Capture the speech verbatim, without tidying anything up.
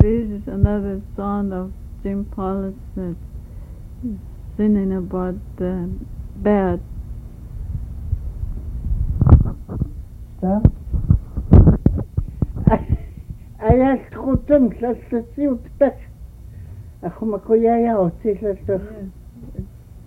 This is another song of Jim Paulson singing about the bed. Stop. Alas kutum sa sa siut pes. Ako makuya ya o si sa sa.